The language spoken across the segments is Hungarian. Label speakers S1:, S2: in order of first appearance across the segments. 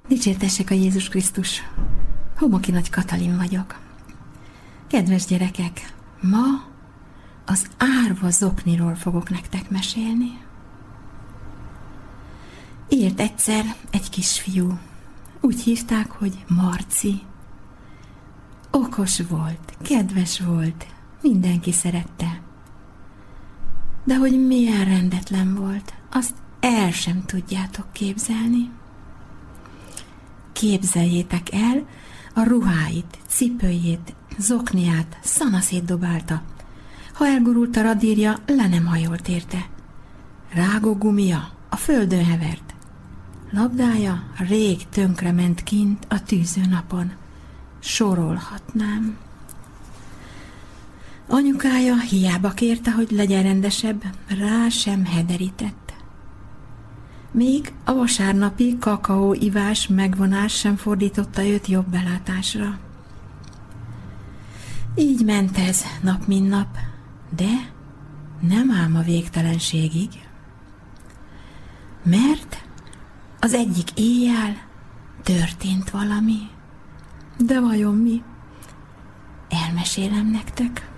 S1: Dicsértessék a Jézus Krisztus! Homoki Nagy Katalin vagyok. Kedves gyerekek, ma az árva zokniról fogok nektek mesélni. Élt egyszer egy kisfiú. Úgy hívták, hogy Marci. Okos volt, kedves volt, mindenki szerette. De hogy milyen rendetlen volt, azt el sem tudjátok képzelni. Képzeljétek el, a ruháit, cipőjét, zokniát szanaszét dobálta. Ha elgurult a radírja, le nem hajolt érte. Rágógumia a földön hevert. Labdája rég tönkrement kint a tűző napon. Sorolhatnám. Anyukája hiába kérte, hogy legyen rendesebb, rá sem hederített. Még a vasárnapi kakaóivás megvonás sem fordította őt jobb belátásra. Így ment ez nap mint nap, de nem ám a végtelenségig. Mert az egyik éjjel történt valami. De vajon mi? Elmesélem nektek.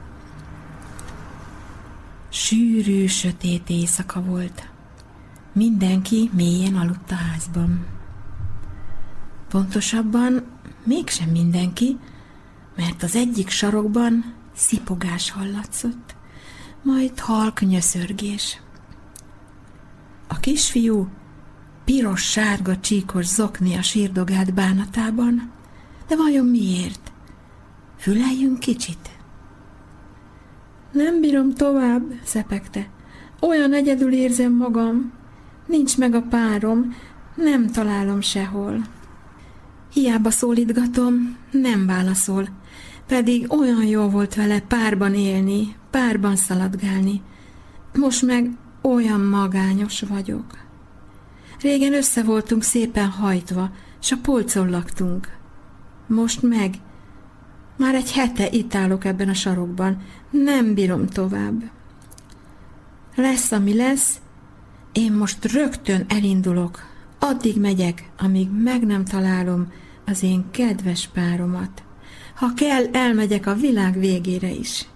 S1: Sűrű, sötét éjszaka volt. Mindenki mélyen aludt a házban. Pontosabban mégsem mindenki, mert az egyik sarokban szipogás hallatszott, majd halk nyöszörgés. A kisfiú piros-sárga csíkos zoknia sírdogált bánatában, de vajon miért? Füleljünk kicsit. Nem bírom tovább, szepegte. Olyan egyedül érzem magam. Nincs meg a párom, nem találom sehol. Hiába szólítgatom, nem válaszol, pedig olyan jó volt vele párban élni, párban szaladgálni. Most meg olyan magányos vagyok. Régen össze voltunk szépen hajtva, s a polcon laktunk. Most meg, már egy hete itt állok ebben a sarokban, nem bírom tovább. Lesz, ami lesz, én most rögtön elindulok, addig megyek, amíg meg nem találom az én kedves páromat. Ha kell, elmegyek a világ végére is.